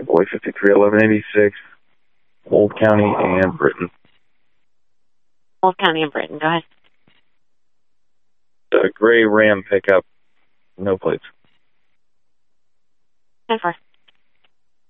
boy 531186, Old County and Britain. Old County and Britain, go ahead. Gray Ram pickup, no plates. 10-4.